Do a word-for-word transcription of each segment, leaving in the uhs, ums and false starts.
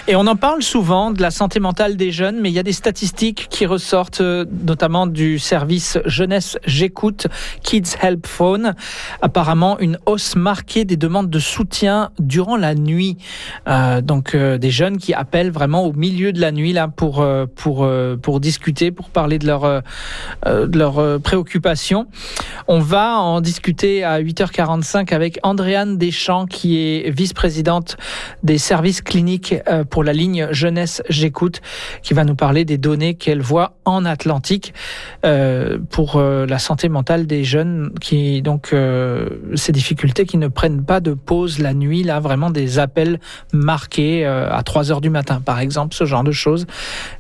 Et on en parle souvent de la santé mentale des jeunes, mais il y a des statistiques qui ressortent, notamment du service Jeunesse J'écoute, Kids Help Phone. Apparemment, une hausse marquée des demandes de soutien durant la nuit. Euh, donc, euh, des jeunes qui appellent vraiment au milieu de la nuit là pour euh, pour euh, pour discuter, pour parler de leurs euh, de leurs préoccupations. On va en discuter à huit heures quarante-cinq avec Andréane Deschamps, qui est vice-présidente des services cliniques pour la ligne Jeunesse J'écoute, qui va nous parler des données qu'elle voit en Atlantique euh, pour euh, la santé mentale des jeunes, qui donc euh, ces difficultés qui ne prennent pas de pause la nuit, là vraiment des appels marqués euh, à trois heures du matin par exemple, ce genre de choses. Pourquoi ?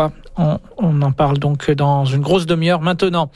on, on en parle donc dans une grosse demi-heure maintenant.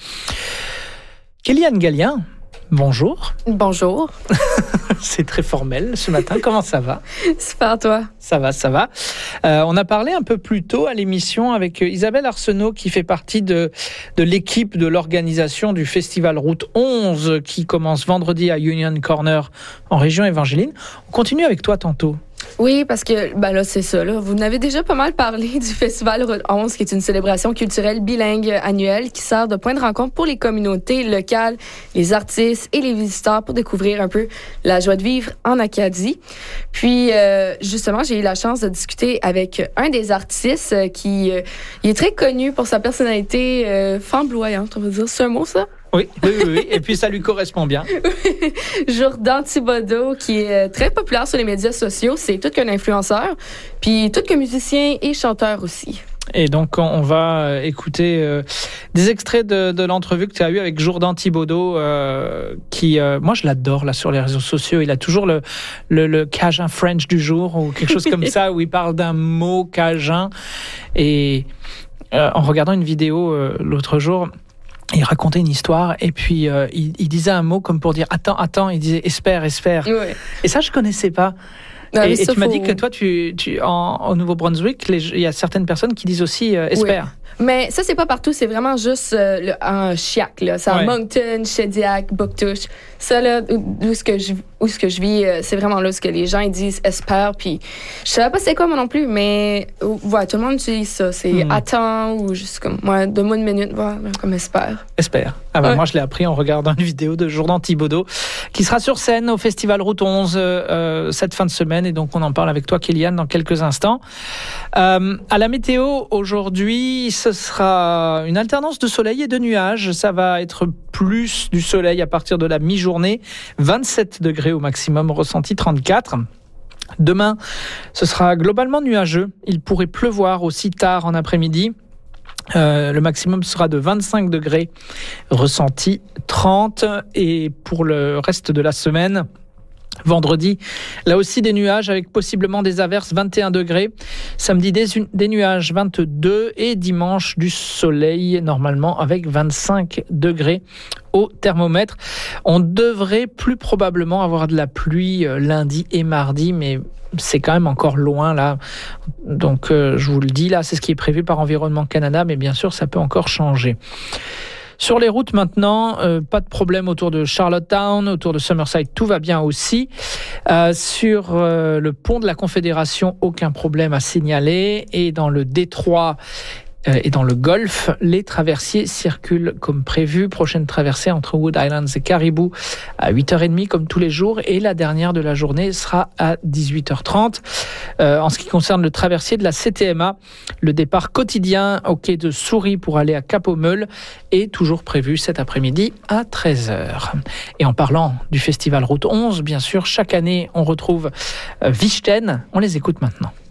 Kéliane Gallien, bonjour. Bonjour. C'est très formel ce matin. Comment ça va ? Super, toi. Ça va, ça va. Euh, on a parlé un peu plus tôt à l'émission avec Isabelle Arsenault, qui fait partie de, de l'équipe de l'organisation du Festival Route onze, qui commence vendredi à Union Corner en région Évangéline. On continue avec toi tantôt. Oui, parce que ben là, c'est ça. Là. Vous n'avez déjà pas mal parlé du Festival Route onze, qui est une célébration culturelle bilingue annuelle qui sert de point de rencontre pour les communautés locales, les artistes et les visiteurs pour découvrir un peu la joie de vivre en Acadie. Puis, euh, justement, j'ai eu la chance de discuter avec un des artistes qui euh, il est très connu pour sa personnalité euh, flamboyante, on va dire. C'est un mot, ça? Oui, oui, oui, oui. Et puis ça lui correspond bien. Jourdan Thibodeau, qui est très populaire sur les médias sociaux, c'est tout qu'un influenceur, puis tout qu'un musicien et chanteur aussi. Et donc, on va écouter euh, des extraits de, de l'entrevue que tu as eue avec Jourdan Thibodeau, euh, qui, euh, moi, je l'adore là sur les réseaux sociaux. Il a toujours le, le, le Cajun French du jour ou quelque chose comme ça, où il parle d'un mot cajun. Et euh, en regardant une vidéo euh, l'autre jour, il racontait une histoire et puis euh, il, il disait un mot comme pour dire attends, attends, il disait espère, espère. Ouais. Et ça, je connaissais pas. Non, et, et tu faut... m'as dit que toi, tu, tu, en, au Nouveau-Brunswick, il y a certaines personnes qui disent aussi euh, espère. Oui. Mais ça, c'est pas partout, c'est vraiment juste euh, le, en Chiac, là. C'est à ouais. Moncton, Shediac, Bouctouche. Ça, là, où, où ce que je, où ce que je vis, euh, c'est vraiment là où ce que les gens ils disent espère. Puis je savais pas c'est quoi moi non plus, mais ouais, tout le monde utilise ça. C'est hmm. attends ou juste comme, ouais, donne-moi une minute, voilà, comme espère. Espère. Ah bah, ouais. Moi, je l'ai appris en regardant une vidéo de Jourdan Thibodeau, qui sera sur scène au Festival Route onze euh, cette fin de semaine. Et donc, on en parle avec toi, Kéliane, dans quelques instants. Euh, à la météo, aujourd'hui, ce sera une alternance de soleil et de nuages. Ça va être plus du soleil à partir de la mi-journée. vingt-sept degrés au maximum, ressenti trente-quatre. Demain, ce sera globalement nuageux. Il pourrait pleuvoir aussi tard en après-midi. Euh, le maximum sera de vingt-cinq degrés, ressenti trente. Et pour le reste de la semaine, vendredi, là aussi des nuages avec possiblement des averses, vingt et un degrés. Samedi, des, des nuages, vingt-deux. Et dimanche, du soleil, normalement, avec vingt-cinq degrés au thermomètre. On devrait plus probablement avoir de la pluie lundi et mardi, mais c'est quand même encore loin, là. Donc, euh, je vous le dis, là, c'est ce qui est prévu par Environnement Canada, mais bien sûr, ça peut encore changer. Sur les routes maintenant, euh, pas de problème autour de Charlottetown, autour de Summerside, tout va bien aussi. Euh, sur euh, le pont de la Confédération, aucun problème à signaler. Et dans le détroit euh, et dans le Golfe, les traversiers circulent comme prévu. Prochaine traversée entre Wood Islands et Caribou à huit heures trente comme tous les jours. Et la dernière de la journée sera à dix-huit heures trente. Euh, en ce qui concerne le traversier de la C T M A, le départ quotidien au quai de Souris pour aller à Cap-au-Meul est toujours prévu cet après-midi à treize heures. Et en parlant du Festival Route onze, bien sûr, chaque année, on retrouve Vichten. On les écoute maintenant.